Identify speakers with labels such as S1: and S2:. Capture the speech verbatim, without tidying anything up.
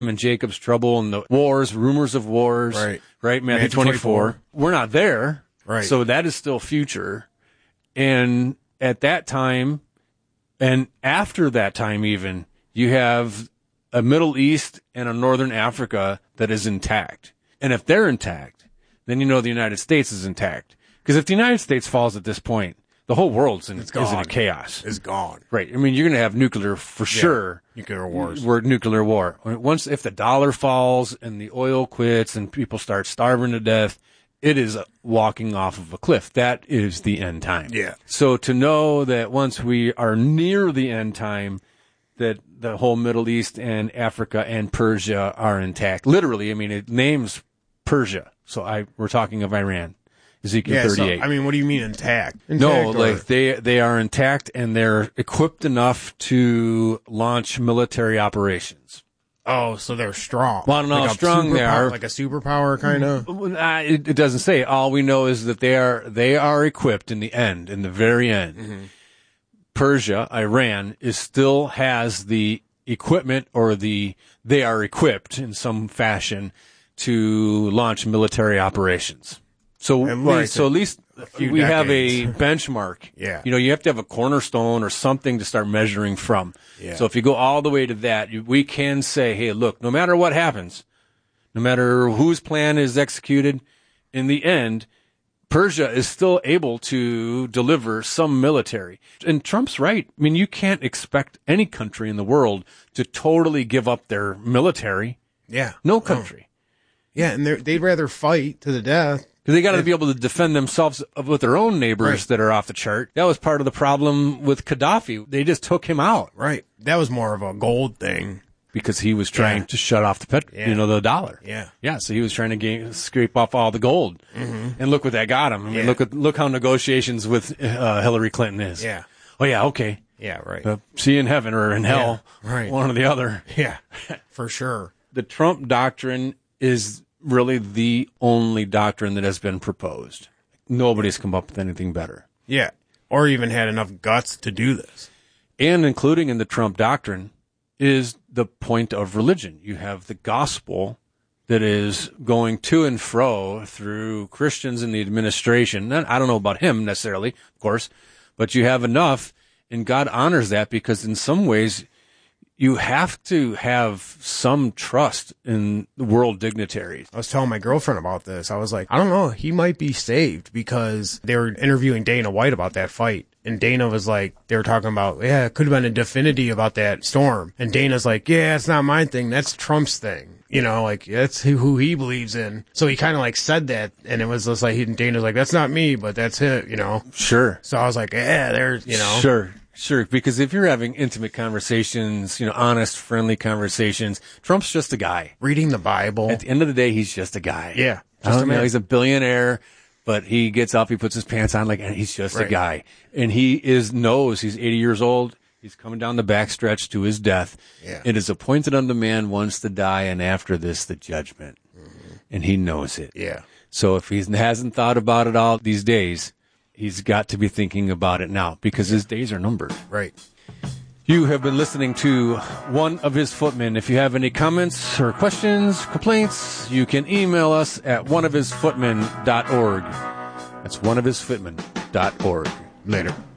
S1: and Jacob's trouble and the wars, rumors of wars,
S2: right?
S1: Right, Matthew, Matthew twenty-four. twenty-four. We're not there,
S2: right?
S1: So that is still future. And at that time, and after that time even, you have a Middle East and a Northern Africa that is intact. And if they're intact, then you know the United States is intact. Because if the United States falls at this point, the whole world's in, is in a chaos.
S2: It's gone.
S1: Right. I mean, you're going to have nuclear for yeah. sure.
S2: Nuclear wars.
S1: We're nuclear war. Once, if the dollar falls and the oil quits and people start starving to death, it is walking off of a cliff. That is the end time.
S2: Yeah.
S1: So to know that once we are near the end time, that the whole Middle East and Africa and Persia are intact. Literally, I mean, it names Persia. So I we're talking of Iran. Ezekiel
S2: yeah,
S1: thirty-eight.
S2: So, I mean, what do you mean intact? intact
S1: no,
S2: or?
S1: like they they are intact and they're equipped enough to launch military operations.
S2: Oh, so they're strong.
S1: Well, I don't know
S2: like
S1: how strong they are.
S2: Like a superpower, kind of?
S1: Uh, it, it doesn't say. All we know is that they are they are equipped in the end, in the very end. Mm-hmm. Persia, Iran, is still has the equipment, or the they are equipped in some fashion to launch military operations. So,
S2: at
S1: right,
S2: least
S1: so at least we
S2: decades.
S1: have a benchmark.
S2: Yeah.
S1: You know, you have to have a cornerstone or something to start measuring from.
S2: Yeah.
S1: So if you go all the way to that, you, we can say, hey, look, no matter what happens, no matter whose plan is executed, in the end, Persia is still able to deliver some military. And Trump's right. I mean, you can't expect any country in the world to totally give up their military.
S2: Yeah.
S1: No country.
S2: Oh. Yeah, and they'd rather fight to the death.
S1: Because they got to be able to defend themselves with their own neighbors
S2: right.
S1: that are off the chart. That was part of the problem with Gaddafi. They just took him out.
S2: Right. That was more of a gold thing.
S1: Because he was trying yeah. to shut off the pet, yeah. you know, the dollar.
S2: Yeah.
S1: Yeah. So he was trying to gain, scrape off all the gold. Mm-hmm. And look what that got him. I mean,
S2: yeah.
S1: look at, look how negotiations with uh, Hillary Clinton is.
S2: Yeah.
S1: Oh, yeah. Okay.
S2: Yeah. Right.
S1: Uh, see you in heaven or in hell.
S2: Yeah, right.
S1: One or the other.
S2: Yeah. For sure.
S1: The Trump doctrine is really the only doctrine that has been proposed. Nobody's come up with anything better.
S2: Yeah. Or even had enough guts to do this.
S1: And including in the Trump doctrine is the point of religion. You have the gospel that is going to and fro through Christians in the administration. I don't know about him necessarily, of course, but you have enough, and God honors that because in some ways you have to have some trust in world dignitaries.
S2: I was telling my girlfriend about this. I was like, I don't know, he might be saved, because they were interviewing Dana White about that fight. And Dana was like, they were talking about, yeah, it could have been a divinity about that storm. And Dana's like, yeah, it's not my thing. That's Trump's thing. You know, like, that's who he believes in. So he kind of like said that. And it was just like, he, Dana's like, that's not me, but that's it, you know?
S1: Sure.
S2: So I was like, yeah, there's, you know.
S1: Sure. Sure, because if you're having intimate conversations, you know, honest, friendly conversations, Trump's just a guy.
S2: Reading the Bible.
S1: At the end of the day, he's just a guy.
S2: Yeah.
S1: Just a man. He's a billionaire, but he gets up, he puts his pants on, like, and he's just
S2: right.
S1: a guy. And he is knows he's eighty years old. He's coming down the backstretch to his death.
S2: Yeah.
S1: It is appointed unto man once to die, and after this, the judgment. Mm-hmm. And he knows it.
S2: Yeah.
S1: So if he hasn't thought about it all these days, he's got to be thinking about it now, because his days are numbered.
S2: Right.
S1: You have been listening to One of His Footmen. If you have any comments or questions, complaints, you can email us at one of his footmen dot org. That's one of his footmen dot org.
S2: Later.